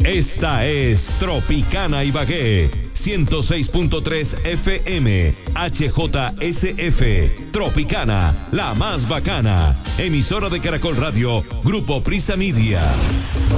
Esta es Tropicana Ibagué, 106.3 FM, HJSF, Tropicana, la más bacana. Emisora de Caracol Radio, Grupo Prisa Media.